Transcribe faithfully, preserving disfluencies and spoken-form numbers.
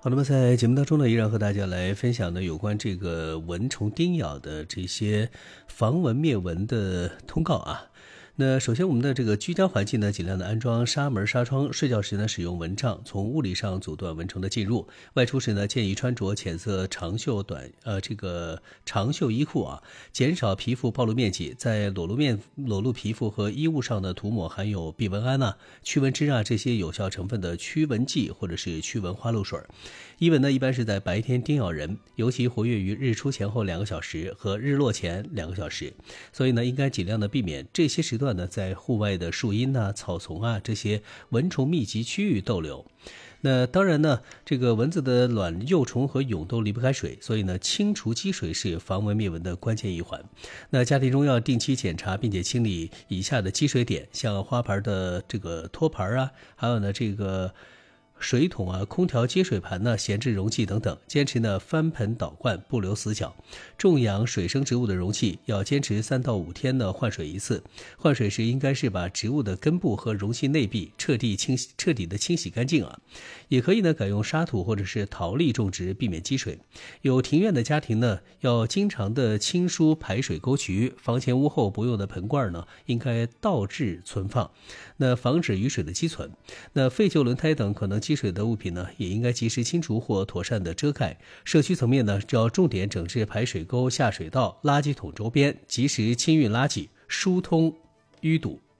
好，那么在节目当中呢，依然和大家来分享的有关这个蚊虫叮咬的这些防蚊灭蚊的通告啊。那首先我们的这个居家环境呢，尽量的安装纱门纱窗，睡觉时呢使用蚊帐，从物理上阻断蚊虫的进入。外出时呢，建议穿着浅色长袖短呃这个长袖衣裤啊，减少皮肤暴露面积，在裸露面裸露皮肤和衣物上呢涂抹含有避蚊胺啊、驱蚊脂啊这些有效成分的驱蚊剂或者是驱蚊花露水。伊蚊呢一般是在白天叮咬人，尤其活跃于日出前后两个小时和日落前两个小时，所以呢应该尽量的避免这些时段呢在户外的树荫啊、草丛啊这些蚊虫密集区域逗留。那当然呢，这个蚊子的卵、幼虫和蛹都离不开水，所以呢，清除积水是防蚊灭蚊的关键一环。那家庭中要定期检查并且清理以下的积水点，像花盆的这个托盘啊，还有呢这个水桶啊、空调接水盘呢、闲置容器等等，坚持呢翻盆倒灌，不留死角。种养水生植物的容器要坚持三到五天呢换水一次，换水时应该是把植物的根部和容器内壁彻底清洗、彻底的清洗干净啊。也可以呢改用沙土或者是陶粒种植，避免积水。有庭院的家庭呢，要经常的清疏排水沟渠，房前屋后不用的盆罐呢，应该倒置存放，那防止雨水的积存。那废旧轮胎等可能积水的物品呢，也应该及时清除或妥善的遮盖。社区层面呢，就要重点整治排水沟、下水道、垃圾桶周边，及时清运垃圾，疏通淤堵。